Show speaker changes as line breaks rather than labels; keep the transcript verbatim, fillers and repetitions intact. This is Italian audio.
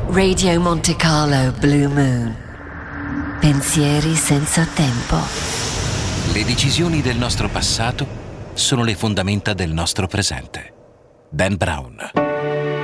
Radio Monte Carlo Blue Moon. Pensieri senza tempo.
Le decisioni del nostro passato sono le fondamenta del nostro presente. Dan Brown.